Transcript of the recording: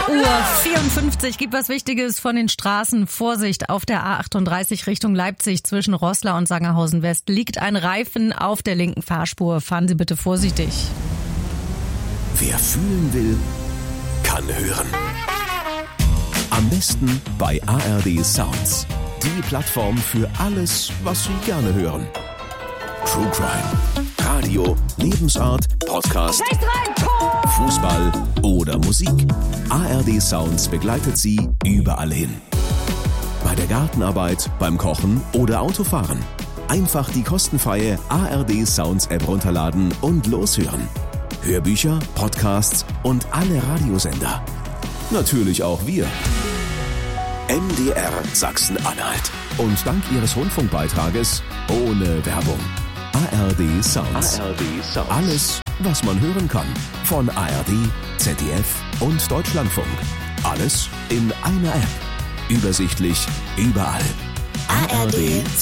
8:54 Uhr gibt was Wichtiges von den Straßen. Vorsicht, auf der A38 Richtung Leipzig zwischen Roßla und Sangerhausen West liegt ein Reifen auf der linken Fahrspur. Fahren Sie bitte vorsichtig. Wer fühlen will, kann hören. Am besten bei ARD Sounds. Die Plattform für alles, was Sie gerne hören. True Crime, Radio, Lebensart, Podcast, Fußball oder Musik. ARD Sounds begleitet Sie überall hin. Bei der Gartenarbeit, beim Kochen oder Autofahren. Einfach die kostenfreie ARD Sounds App runterladen und loshören. Hörbücher, Podcasts und alle Radiosender. Natürlich auch wir. MDR Sachsen-Anhalt. Und dank Ihres Rundfunkbeitrages ohne Werbung. ARD Sounds. Alles, was man hören kann. Von ARD, ZDF und Deutschlandfunk. Alles in einer App. Übersichtlich überall. ARD